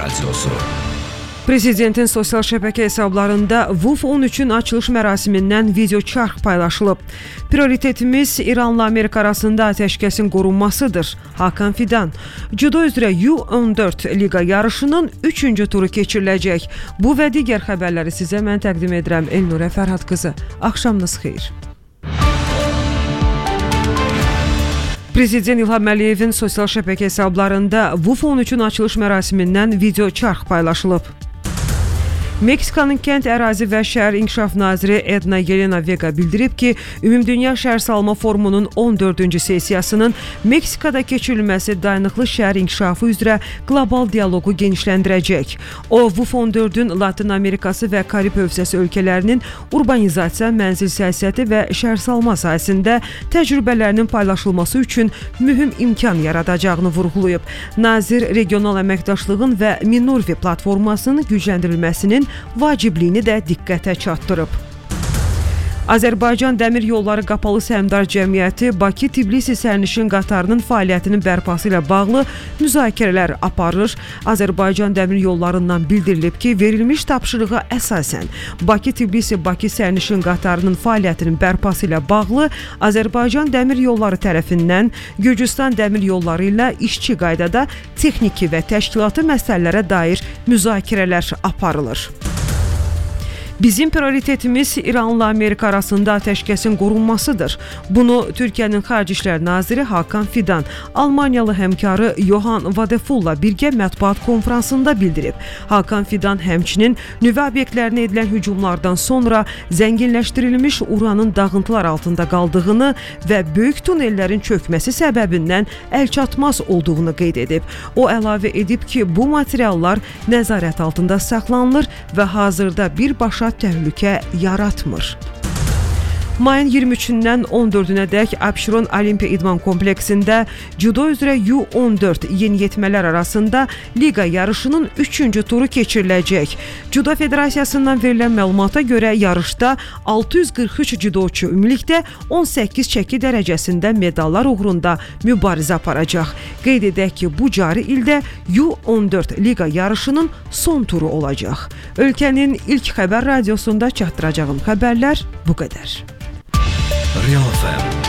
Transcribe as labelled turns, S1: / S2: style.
S1: Radyosu.
S2: Prezidentin sosial şəbəkə hesablarında WUF 13-ün açılış mərasimindən video çarx paylaşılıb. Prioritetimiz İranla Amerika arasında atəşkəsin qorunmasıdır. Hakan Fidan. Judo üzrə U14 liqa yarışının 3-cü turu keçiriləcək. Bu və digər xəbərləri sizə mən təqdim edirəm. Elnurə Fərhad qızı. Axşamınız xeyir. Prezident İlham Əliyevin sosial şəbəkə hesablarında WUF 13-ün açılış mərasimindən video çarx paylaşılıb. Meksikanın Kənd Ərazi və Şəhər İnkişaf Naziri Edna Yelena Vega bildirib ki, Ümumdünya Şəhərsalma Forumunun 14-cü sessiyasının Meksikada keçirilməsi dayanıqlı şəhər inkişafı üzrə qlobal dialoqu genişləndirəcək. O, WUF 14-ün Latin Amerikası və Karib hövzəsi ölkələrinin urbanizasiya, mənzil siyasəti və şəhərsalma sahəsində təcrübələrinin paylaşılması üçün mühüm imkan yaradacağını vurğulayıb. Nazir, regional əməkdaşlığın və Minurvi platformasının gücləndirilməsinin vacibliyini də diqqətə çatdırıb. Azərbaycan Dəmir Yolları Qapalı Səhmdar Cəmiyyəti Bakı-Tbilisi sərnişin qatarının fəaliyyətinin bərpası ilə bağlı müzakirələr aparır. Azərbaycan Dəmir Yollarından bildirilib ki, verilmiş tapşırığa əsasən Bakı-Tbilisi-Bakı sərnişin qatarının fəaliyyətinin bərpası ilə bağlı Azərbaycan Dəmir Yolları tərəfindən Gürcüstan Dəmir Yolları ilə işçi qaydada texniki və təşkilati məsələlərə dair müzakirələr aparılır. Bizim prioritetimiz İranla Amerika arasında atəşkəsin qorunmasıdır. Bunu Türkiyənin Xarici İşlər Naziri Hakan Fidan, Almaniyalı həmkarı Johan Vadefulla birgə mətbuat konfransında bildirib. Hakan Fidan həmçinin nüvə obyektlərinə edilən hücumlardan sonra zənginləşdirilmiş uranın dağıntılar altında qaldığını və böyük tunellərin çökməsi səbəbindən əlçatmaz olduğunu qeyd edib. O əlavə edib ki, bu materiallar nəzarət altında saxlanılır və hazırda birbaşa təhlükə yaratmır. Mayın 23-dən 14-ədək Abşeron Olimpiya İdman kompleksində Judo üzrə U14 yeniyetmələr arasında liqa yarışının 3-cü turu keçiriləcək. Judo Federasiyasından verilən məlumata görə yarışda 643 judoçu ümumilikdə 18 çəki dərəcəsində medallar uğrunda mübarizə aparacaq. Qeyd edək ki, bu cari ildə U14 liqa yarışının son turu olacaq. Ölkənin ilk xəbər radiosunda çatdıracağım xəbərlər bu qədər.
S1: Real FM